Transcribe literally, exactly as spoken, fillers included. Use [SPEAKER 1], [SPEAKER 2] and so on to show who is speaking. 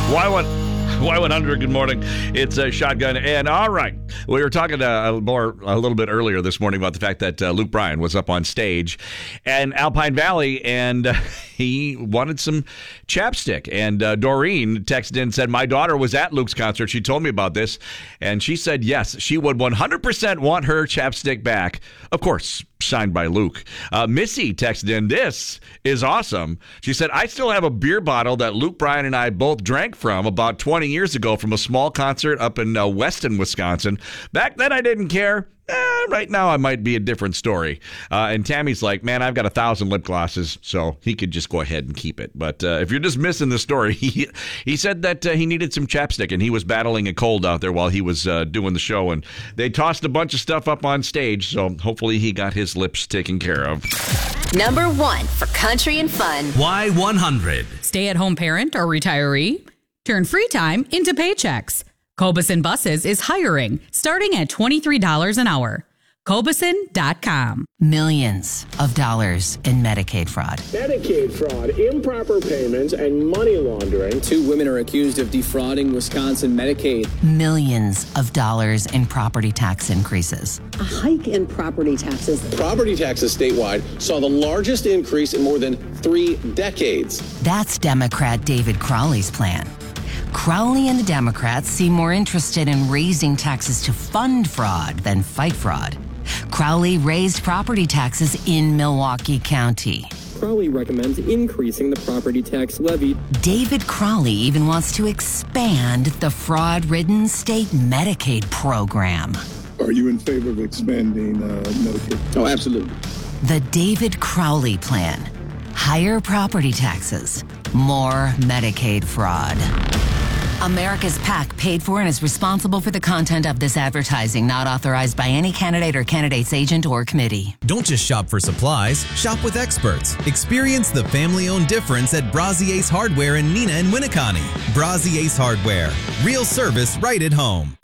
[SPEAKER 1] Y one, Y one hundred, good morning. It's a Shotgun. And all right, we were talking uh, more a little bit earlier this morning about the fact that uh, Luke Bryan was up on stage in Alpine Valley, and uh, he wanted some chapstick. And uh, Doreen texted in and said, my daughter was at Luke's concert. She told me about this, and she said, yes, she would one hundred percent want her chapstick back. Of course, signed by Luke. Uh, Missy texted in, this is awesome. She said, I still have a beer bottle that Luke Bryan and I both drank from about twenty years ago from a small concert up in uh, Weston, Wisconsin. Back then, I didn't care. Eh, right now, I might be a different story. Uh, and Tammy's like, man, I've got a thousand lip glosses, so he could just go ahead and keep it. But uh, if you're just missing the story, he, he said that uh, he needed some chapstick, and he was battling a cold out there while he was uh, doing the show. And they tossed a bunch of stuff up on stage, so hopefully he got his lips taken care of.
[SPEAKER 2] Number one for country and fun.
[SPEAKER 3] Y one hundred.
[SPEAKER 4] Stay-at-home parent or retiree? Turn free time into paychecks. Cobeson Buses is hiring, starting at twenty-three dollars an hour. Cobeson dot com.
[SPEAKER 5] Millions of dollars in Medicaid fraud.
[SPEAKER 6] Medicaid fraud, improper payments, and money laundering.
[SPEAKER 7] Two women are accused of defrauding Wisconsin Medicaid.
[SPEAKER 5] Millions of dollars in property tax increases.
[SPEAKER 8] A hike in property taxes.
[SPEAKER 9] Property taxes statewide saw the largest increase in more than three decades.
[SPEAKER 5] That's Democrat David Crowley's plan. Crowley and the Democrats seem more interested in raising taxes to fund fraud than fight fraud. Crowley raised property taxes in Milwaukee County.
[SPEAKER 7] Crowley recommends increasing the property tax levy.
[SPEAKER 5] David Crowley even wants to expand the fraud-ridden state Medicaid program.
[SPEAKER 10] Are you in favor of expanding uh, Medicaid?
[SPEAKER 9] Oh, absolutely.
[SPEAKER 5] The David Crowley plan. Higher property taxes, more Medicaid fraud. America's PAC paid for and is responsible for the content of this advertising, not authorized by any candidate or candidate's agent or committee.
[SPEAKER 3] Don't just shop for supplies, shop with experts. Experience the family-owned difference at Brazie's Hardware in Neenah and Winneconne. Brazie's Hardware, real service right at home.